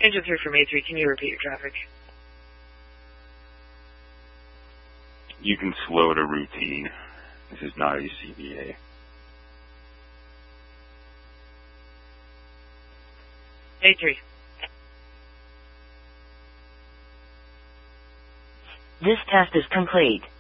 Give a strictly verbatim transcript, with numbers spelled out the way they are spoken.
Engine three from A three, can you repeat your traffic? You can slow to routine. This is not a C B A. A three. This test is complete.